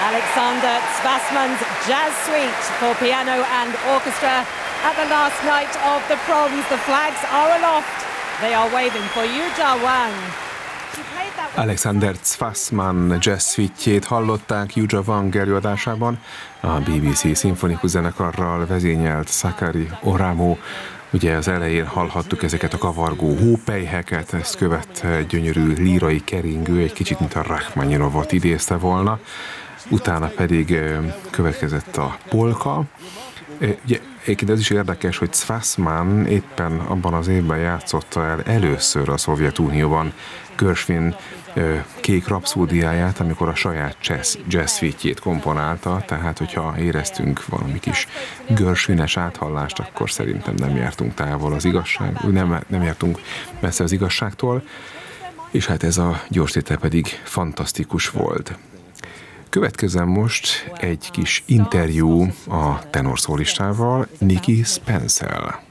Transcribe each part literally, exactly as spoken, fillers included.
Alexander Zwassman's Jazz Suite for piano and orchestra at the last night of the Proms. The flags are aloft. They are waving for Yuja Wang. Alexander Zwassman jazz suite-jét hallották Yuja Wang előadásában. A bé bé cé szimfonikus zenekarral vezényelt Sakari Oramo. Ugye az elején hallhattuk ezeket a kavargó hópelyheket, ezt követte egy gyönyörű lírai keringő, egy kicsit mint a Rachmaninovot idézte volna. Utána pedig következett a polka. Ugye, egyébként ez is érdekes, hogy Zwassman éppen abban az évben játszotta el először a Szovjetunióban Gershwin Kék rapszódiáját, amikor a saját jazz, jazz suite-jét komponálta, tehát hogyha éreztünk valami kis Gershwines áthallást, akkor szerintem nem jártunk távol az igazság, nem, nem jártunk messze az igazságtól, és hát ez a gyorstétel pedig fantasztikus volt. Következzen most egy kis interjú a tenorszólistával, Nikki Spencer.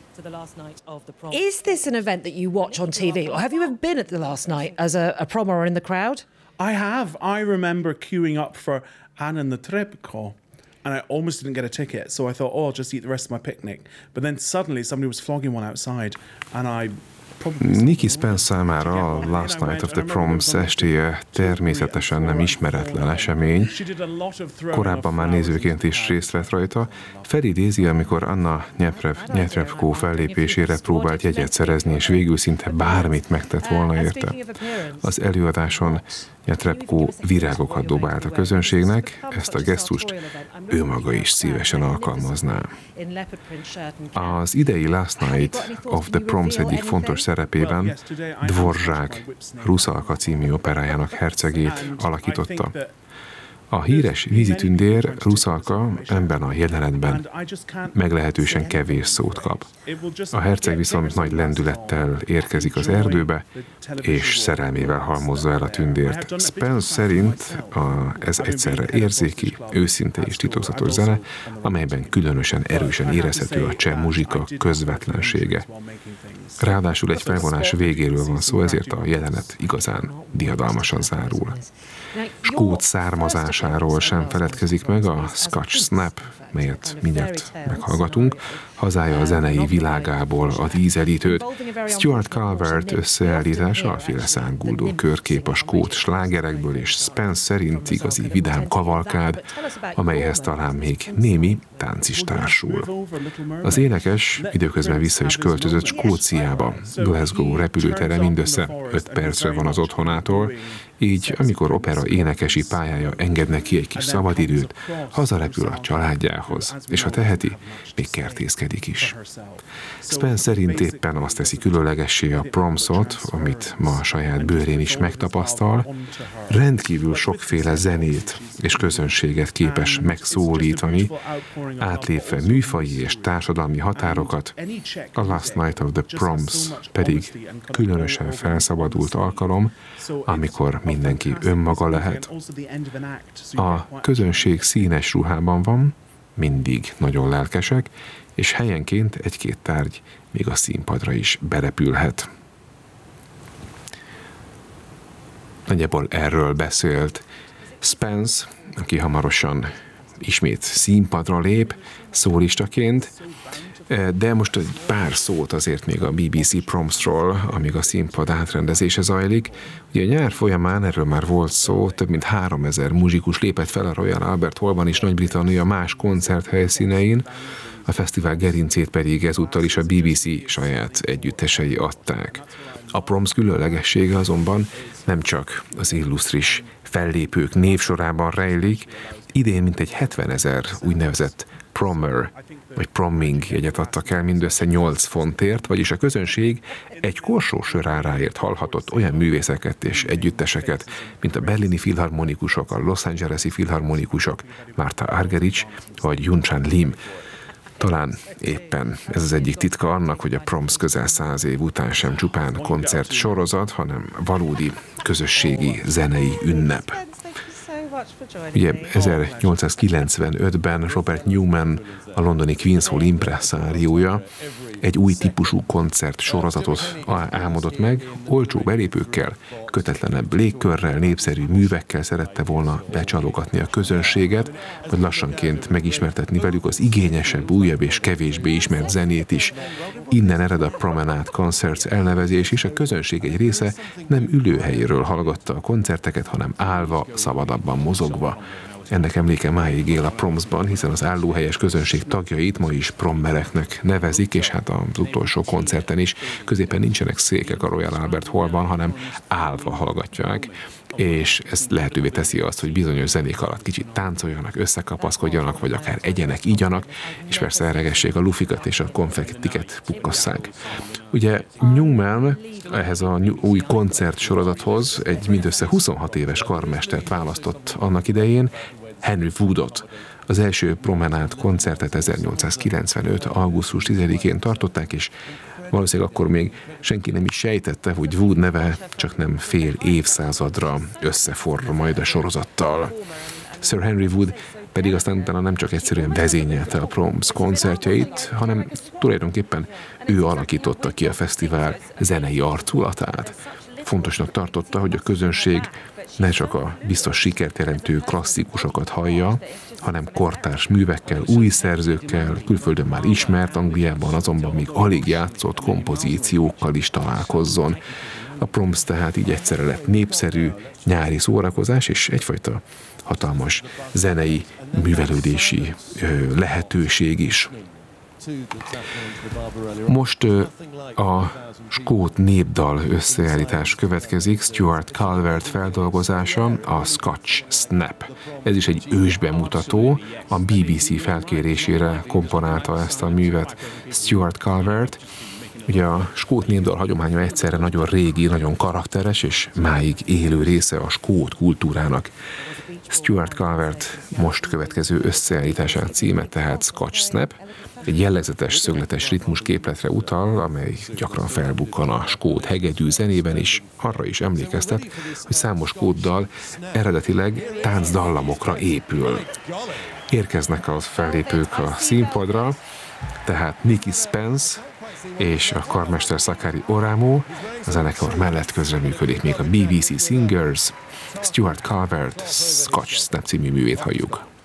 Is this an event that you watch on T V, or have you ever been at the last night as a, a prom or in the crowd? I have. I remember queuing up for Anna Netrebko, and I almost didn't get a ticket, so I thought, oh, I'll just eat the rest of my picnic. But then suddenly somebody was flogging one outside, and I... Nikki Spencer számára a Last Night of the Proms estéje természetesen nem ismeretlen esemény. Korábban már nézőként is részt vett rajta. Felidézi, amikor Anna Netrebko fellépésére próbált jegyet szerezni, és végül szinte bármit megtett volna érte. Az előadáson Netrebko virágokat dobált a közönségnek, ezt a gesztust ő maga is szívesen alkalmazná. Az idei Last Night of the Proms egyik fontos szerepében Dvorak Rusalka című operájának hercegét alakította. A híres vízitündér Rusalka ebben a jelenetben meglehetősen kevés szót kap. A herceg viszont nagy lendülettel érkezik az erdőbe, és szerelmével halmozza el a tündért. Spence szerint a, ez egyszerre érzéki, őszinte és titokzatos zene, amelyben különösen erősen érezhető a cseh muzsika közvetlensége. Ráadásul egy felvonás végéről van szó, ezért a jelenet igazán diadalmasan zárul. Skót származásáról sem feledkezik meg a Scotch Snap, melyet mindjárt meghallgatunk. Hazája a zenei világából ad ízelítőt. Stuart Calvert összeállítása a féleszáguldó körkép a skót slágerekből, és Spence szerint igazi vidám kavalkád, amelyhez talán még némi tánc is társul. Az énekes időközben vissza is költözött Skóciába. Glasgow repülőtere mindössze öt percre van az otthonától, így amikor opera énekesi pályája enged neki egy kis szabadidőt, hazarepül a családjához, és ha teheti, még kertészkedik is. Spence szerint éppen azt teszi különlegessé a Promsot, amit ma a saját bőrén is megtapasztal, rendkívül sokféle zenét és közönséget képes megszólítani, átlépve műfaji és társadalmi határokat. A Last Night of the Proms pedig különösen felszabadult alkalom, amikor mindenki önmaga lehet. A közönség színes ruhában van, mindig nagyon lelkesek, és helyenként egy-két tárgy még a színpadra is berepülhet. Nagyjából erről beszélt Spence, aki hamarosan ismét színpadra lép, szólistaként, de most egy pár szót azért még a bé bé cé Promsról, amíg a színpad átrendezése zajlik. Ugye a nyár folyamán, erről már volt szó, több mint háromezer muzsikus lépett fel a Royal Albert Hallban és Nagy-Britannia más koncerthelyszínein, a fesztivál gerincét pedig ezúttal is a bé bé cé saját együttesei adták. A Proms különlegessége azonban nem csak az illusztris fellépők névsorában rejlik, idén mintegy hetvenezer úgynevezett Prommer vagy Promming jegyet adtak el mindössze nyolc fontért, vagyis a közönség egy korsó sör áráért hallhatott olyan művészeket és együtteseket, mint a berlini filharmonikusok, a Los Angeles-i filharmonikusok, Martha Argerich vagy Yunchan Lim. Talán éppen ez az egyik titka annak, hogy a Proms közel száz év után sem csupán koncert sorozat, hanem valódi közösségi zenei ünnep. Ugye ezernyolcszázkilencvenötben Robert Newman, a londoni Queen's Hall impresszáriója egy új típusú koncert sorozatot álmodott meg, olcsó belépőkkel, kötetlenebb légkörrel, népszerű művekkel szerette volna becsalogatni a közönséget, majd lassanként megismertetni velük az igényesebb, újabb és kevésbé ismert zenét is. Innen ered a Promenade Concerts elnevezés, és a közönség egy része nem ülőhelyéről hallgatta a koncerteket, hanem állva, szabadabban mozogva. Ennek emléke máig él a Promsban, hiszen az állóhelyes közönség tagjait ma is prommereknek nevezik, és hát az utolsó koncerten is középen nincsenek székek a Royal Albert Hallban, hanem állva hallgatják, és ez lehetővé teszi azt, hogy bizonyos zenék alatt kicsit táncoljanak, összekapaszkodjanak, vagy akár egyenek, ígyanak, és persze elregessék a lufikat és a konfettiket pukkasszák. Ugye Newman ehhez a új koncertsorozathoz egy mindössze huszonhat éves karmestert választott annak idején, Henry Woodot. Az első Promenade koncertet ezernyolcszázkilencvenöt. augusztus tizedikén tartották, és valószínűleg akkor még senki nem is sejtette, hogy Wood neve csak nem fél évszázadra összeforr majd a sorozattal. Sir Henry Wood pedig aztán utána nem csak egyszerűen vezényelte a Proms koncertjeit, hanem tulajdonképpen ő alakította ki a fesztivál zenei arculatát. Fontosnak tartotta, hogy a közönség ne csak a biztos sikert jelentő klasszikusokat hallja, hanem kortárs művekkel, új szerzőkkel, külföldön már ismert, Angliában azonban még alig játszott kompozíciókkal is találkozzon. A Proms tehát így egyszerre lett népszerű, nyári szórakozás és egyfajta hatalmas zenei művelődési ö, lehetőség is. Most ö, a skót népdal összeállítás következik, Stuart Calvert feldolgozása, a Scotch Snap. Ez is egy ősbemutató, a bé bé cé felkérésére komponálta ezt a művet Stuart Calvert. Ugye a skót népdal hagyománya egyszerre nagyon régi, nagyon karakteres, és máig élő része a skót kultúrának. Stuart Calvert most következő összeállításának címe tehát Scotch Snap, egy jellegzetes szögletes ritmus képletre utal, amely gyakran felbukkan a skót hegedű zenében, és arra is emlékeztet, hogy számos skót dal eredetileg táncdallamokra épül. Érkeznek a fellépők a színpadra, tehát Nicky Spence és a karmester Sakari Oramo, a zenekar mellett közreműködik még a bé bé cé Singers, Stuart Calvert Scotch Snap című művét halljuk.